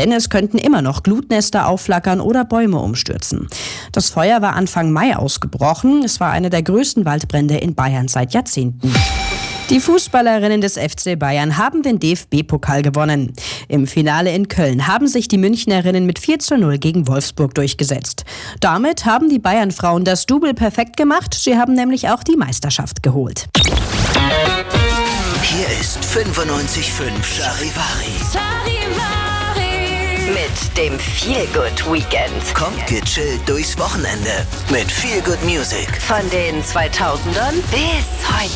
Denn es könnten immer noch Glutnester aufflackern oder Bäume umstürzen. Das Feuer war Anfang Mai ausgebrochen. Es war einer der größten Waldbrände in Bayern seit Jahrzehnten. Die Fußballerinnen des FC Bayern haben den DFB-Pokal gewonnen. Im Finale in Köln haben sich die Münchnerinnen mit 4:0 gegen Wolfsburg durchgesetzt. Damit haben die Bayern-Frauen das Double perfekt gemacht. Sie haben nämlich auch die Meisterschaft geholt. Hier ist 95.5 Charivari. Mit dem Feelgood Weekend. Kommt gechillt durchs Wochenende mit Feelgood Music. Von den 2000ern bis heute.